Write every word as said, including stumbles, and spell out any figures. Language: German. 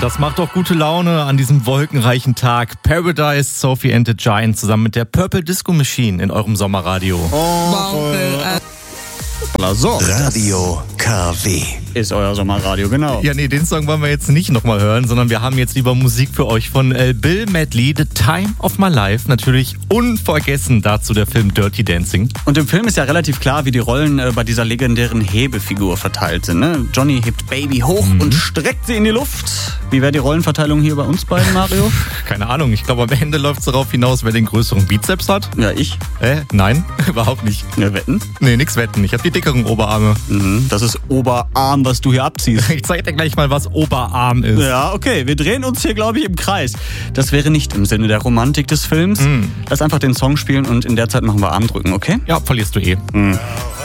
Das macht doch gute Laune an diesem wolkenreichen Tag. Paradise, Sophie and the Giant zusammen mit der Purple Disco Machine in eurem Sommerradio. Oh, so. Radio K W. Ist euer Sommerradio, genau. Ja, nee, den Song wollen wir jetzt nicht nochmal hören, sondern wir haben jetzt lieber Musik für euch von äh, Bill Medley, The Time of My Life. Natürlich unvergessen dazu der Film Dirty Dancing. Und im Film ist ja relativ klar, wie die Rollen äh, bei dieser legendären Hebefigur verteilt sind. Ne? Johnny hebt Baby hoch mhm. und streckt sie in die Luft. Wie wäre die Rollenverteilung hier bei uns beiden, Mario? Keine Ahnung, ich glaube am Ende läuft es darauf hinaus, wer den größeren Bizeps hat. Ja, ich. Äh, nein, überhaupt nicht. Ja, wetten? Nee, nix wetten. Ich habe die dickeren Oberarme. Mhm, das ist Oberarm, was du hier abziehst. Ich zeig dir gleich mal, was Oberarm ist. Ja, okay. Wir drehen uns hier, glaube ich, im Kreis. Das wäre nicht im Sinne der Romantik des Films. Mhm. Lass einfach den Song spielen und in der Zeit machen wir Arm drücken, okay? Ja, verlierst du eh. Mhm.